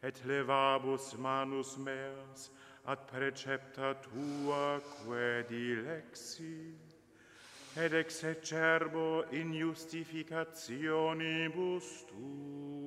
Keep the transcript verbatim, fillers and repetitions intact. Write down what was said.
et levabus manus meas ad precepta tua quae dilexi, ed execerbo in justificationibus tu.